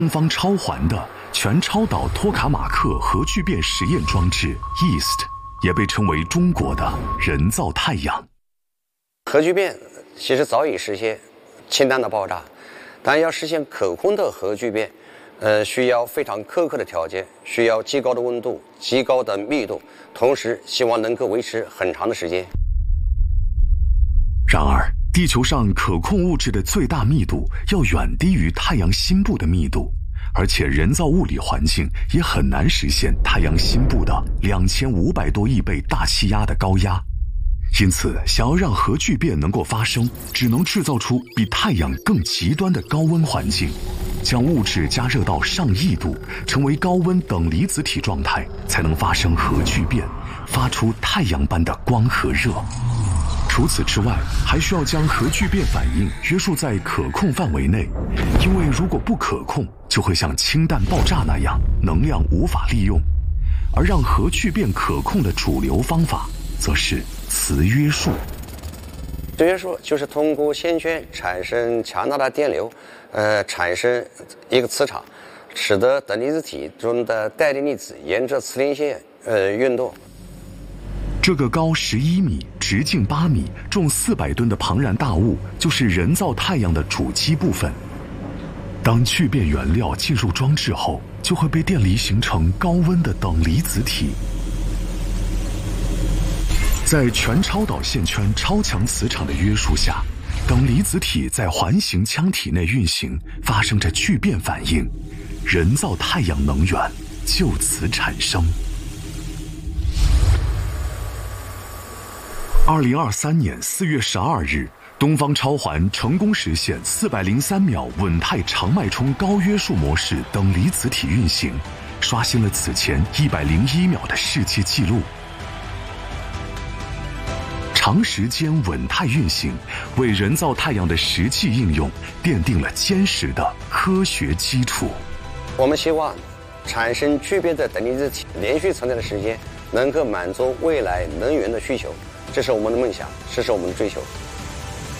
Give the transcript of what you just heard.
东方超环的全超导托卡马克核聚变实验装置 EAST 也被称为中国的人造太阳。 核聚变其实早已实现氢弹的爆炸，但要实现可控的核聚变，需要非常苛刻的条件，需要极高的温度、极高的密度，同时希望能够维持很长的时间。 然而，地球上可控物质的最大密度要远低于太阳心部的密度，而且人造物理环境也很难实现太阳心部的2500多亿倍大气压的高压。因此，想要让核聚变能够发生，只能制造出比太阳更极端的高温环境，将物质加热到上亿度，成为高温等离子体状态，才能发生核聚变，发出太阳般的光和热。除此之外，还需要将核聚变反应约束在可控范围内，因为如果不可控，就会像氢弹爆炸那样，能量无法利用。而让核聚变可控的主流方法，则是磁约束。 磁约束就是通过线圈产生强大的电流，产生一个磁场，使得等离子体中的带电粒子沿着磁零线运动。 这个高11米、直径8米、重400吨的庞然大物，就是人造太阳的主基部分。当聚变原料进入装置后，就会被电离形成高温的等离子体。在全超导线圈超强磁场的约束下，等离子体在环形腔体内运行，发生着聚变反应，人造太阳能源就此产生。2023年4月12日，东方超环成功实现403秒稳态长脉冲高约束模式等离子体运行，刷新了此前101秒的世界纪录。长时间稳态运行，为人造太阳的实际应用奠定了坚实的科学基础。 我们希望产生聚变的等离子体连续存在的时间，能够满足未来能源的需求。这是我们的梦想，这是我们的追求。